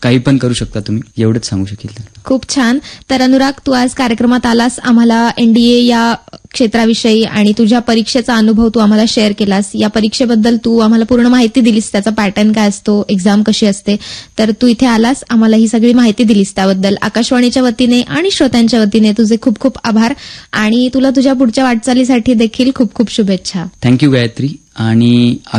काही पण करू शकता तुम्ही, एवढंच सांगू शकेल. खूप छान. तर अनुराग, तू आज कार्यक्रमात आलास, आम्हाला एनडीए या क्षेत्राविषयी आणि तुझ्या परीक्षेचा अनुभव तू आम्हाला शेअर केलास. या परीक्षेबद्दल तू आम्हाला पूर्ण माहिती दिलीस, त्याचा पॅटर्न काय असतो, एक्झाम कशी असते. तर तू इथे आलास, आम्हाला ही सगळी माहिती दिलीस, त्याबद्दल आकाशवाणीच्या वतीने आणि श्रोत्यांच्या वतीने तुझे खूप खूप आभार आणि तुला तुझ्या पुढच्या वाटचालीसाठी देखील खूप खूप शुभेच्छा. थँक्यू गायत्री. आणि